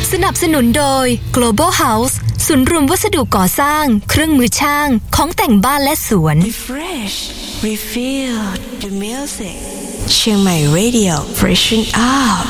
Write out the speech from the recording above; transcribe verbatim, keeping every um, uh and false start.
สนับสนุนโดย Global House ศูนย์รวมวัสดุก่อสร้างเครื่องมือช่างของแต่งบ้านและสวน Refresh, refill the music. เชียงใหม่ Radio Freshen Up